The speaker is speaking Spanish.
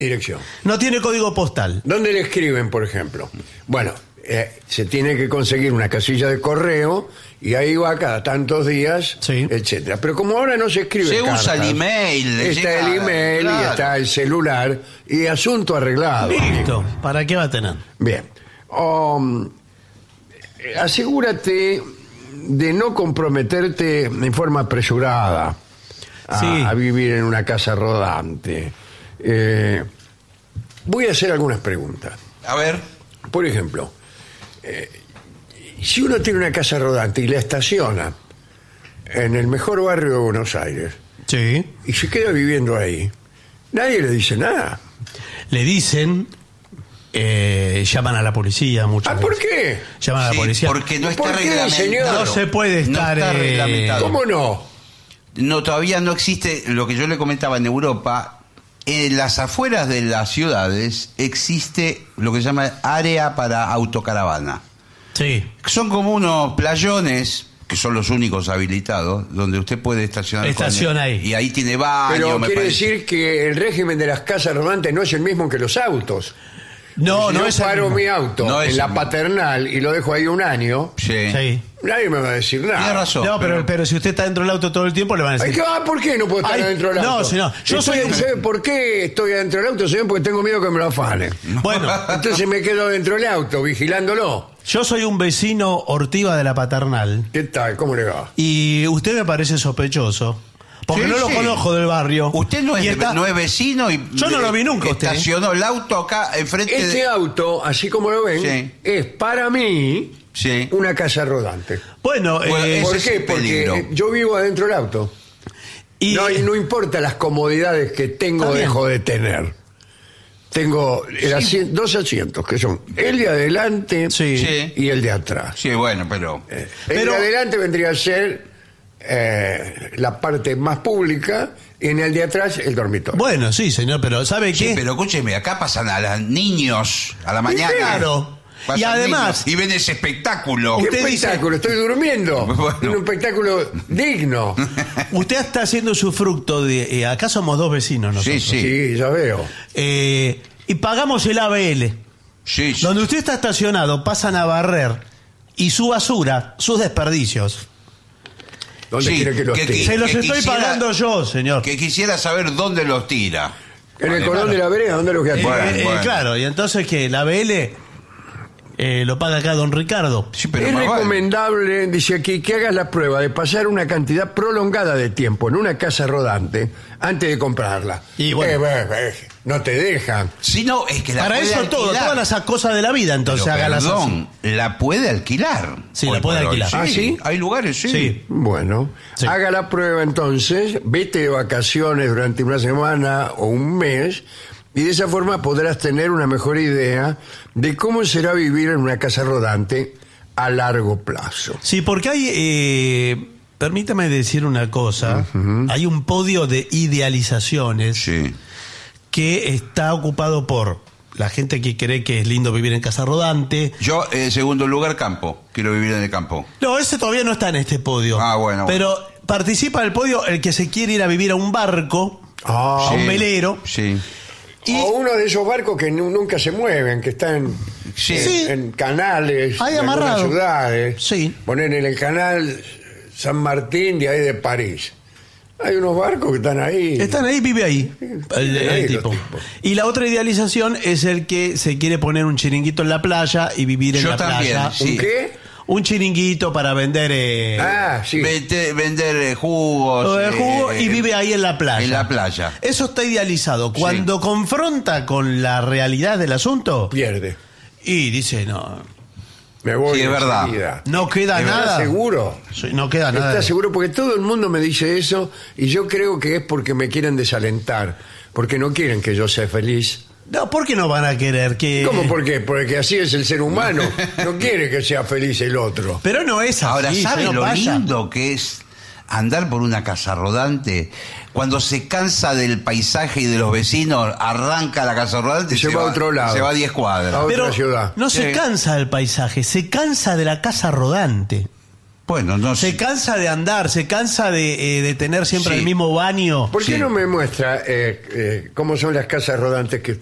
Dirección. No tiene código postal. ¿Dónde le escriben, por ejemplo? Bueno, se tiene que conseguir una casilla de correo y ahí va cada tantos días, Sí. etcétera. Pero como ahora no se escribe Se cartas, usa el email. le está llega- el email y claro. está el celular y asunto arreglado. Listo. ¿Para qué va a tener? Bien. Asegúrate de no comprometerte en forma apresurada Sí. a vivir en una casa rodante. Voy a hacer algunas preguntas. A ver. Por ejemplo, si uno tiene una casa rodante y la estaciona en el mejor barrio de Buenos Aires Sí. y se queda viviendo ahí, nadie le dice nada. Le dicen, llaman a la policía muchas ¿Por veces. qué? Llaman a la Sí, policía. porque no está ¿Por qué, reglamentado. señor? No se puede No estar... está reglamentado. ¿Cómo no? No, todavía no existe lo que yo le comentaba en Europa. En las afueras de las ciudades existe lo que se llama área para autocaravana. Sí. Son como unos playones, que son los únicos habilitados, donde usted puede estacionar. Estaciona ahí. Y ahí tiene baño, Pero me quiere parece. decir que el régimen de las casas rodantes no es el mismo que los autos. No, Si no yo es el paro mismo. mi auto No es en el la mismo. Paternal y lo dejo ahí un año, Sí. Sí. nadie me va a decir nada. Tiene razón. No, pero si usted está dentro del auto todo el tiempo, le van a Ay, decir... ¿por qué no puedo estar Ay, adentro del auto? no, señor, yo soy un- ¿Sabe por qué estoy adentro del auto, señor? Porque tengo miedo que me lo afanen. Bueno, Entonces me quedo dentro del auto, vigilándolo. yo soy un vecino ortiva de la Paternal ¿Qué tal? ¿Cómo le va? y usted me parece sospechoso. Porque Sí, no lo sí. conozco del barrio. Usted no Y es, está- no es vecino y Yo no lo vi nunca, usted. estacionó el auto acá enfrente Este auto, así como lo ven, Sí. es para mí Sí. una casa rodante. Bueno, Bueno, ¿Por ese qué? es el peligro. Porque yo vivo adentro del auto. y No, y no importa las comodidades que tengo o Está bien. dejo de tener. Tengo dos asientos, que son el de adelante Sí. Sí. y el de atrás. Sí, bueno, pero... El Pero- de adelante vendría a ser la parte más pública y en el de atrás el dormitorio. Bueno, sí, señor, pero ¿sabe Sí, qué? pero escúcheme, acá pasan a los niños a la mañana. claro. Pasan Y además- niños y ven ese espectáculo. ¿Qué usted espectáculo? Estoy durmiendo. Bueno. Un espectáculo digno. Usted está haciendo su fruto de... acá somos dos vecinos Sí, nosotros. sí, Sí, ya veo. Y pagamos el ABL. sí, sí. Donde usted está estacionado, pasan a barrer y su basura, sus desperdicios. ¿Dónde Sí, quiere que los que- tire? Se los que estoy quisiera- pagando yo, señor. Que quisiera saber dónde los tira. En el cordón de la vereda, ¿dónde los voy a tirar? Bueno. Claro, y entonces que el ABL lo paga acá don Ricardo. Sí, pero Es más vale. recomendable, dice aquí, que hagas la prueba de pasar una cantidad prolongada de tiempo en una casa rodante antes de comprarla. Y bueno. No te dejan. Si no, es que la Para puede eso todo, alquilar. todas las cosas de la vida, entonces Pero, hágalas así. perdón, la puede alquilar. Sí, la Hoy puede por hoy. alquilar. ¿Ah, sí? Hay lugares, sí. Sí. Bueno, Sí. haga la prueba entonces, vete de vacaciones durante una semana o un mes y de esa forma podrás tener una mejor idea de cómo será vivir en una casa rodante a largo plazo. Sí, porque hay, permítame decir una cosa, hay un podio de idealizaciones Sí. que está ocupado por la gente que cree que es lindo vivir en casa rodante. Yo, en segundo lugar, campo. Quiero vivir en el campo. No, ese todavía no está en este podio. Ah, bueno, Pero participa del podio el que se quiere ir a vivir a un barco, a un Sí. velero. Sí. Y O uno de esos barcos que nunca se mueven, que están Sí. Sí. en canales Ahí de algunas amarrado. ciudades. Sí. Ponen en el canal San Martín de ahí de París. Hay unos barcos que están ahí. están ahí, vive ahí, el ahí los tipo. tipos. Y la otra idealización es el que se quiere poner un chiringuito en la playa y vivir en Yo la también, playa. sí. ¿Un qué? Un chiringuito para vender Sí. Vender jugos. jugo y vive ahí en la playa. En la playa. Eso está idealizado. Cuando confronta con la realidad del asunto Pierde. y dice, no, Me voy. Sí, es verdad. enseguida. no queda ¿Estás nada. seguro? Sí, no queda nada. ¿Estás seguro? Porque todo el mundo me dice eso y yo creo que es porque me quieren desalentar, porque no quieren que yo sea feliz. No, ¿por qué no van a querer que...? ¿Cómo por qué? Porque así es el ser humano. No quiere que sea feliz el otro. Pero no es así. Ahora, ¿sabe señor, lo vaya. lindo que es andar por una casa rodante? Cuando se cansa del paisaje y de los vecinos, arranca la casa rodante Y se va a otro lado. Se va a 10 cuadras. A otra Pero ciudad. no Sí. se cansa del paisaje, se cansa de la casa rodante. Bueno, no Se sé. cansa de andar, se cansa de tener siempre Sí. el mismo baño. ¿Por qué Sí. no me muestra cómo son las casas rodantes que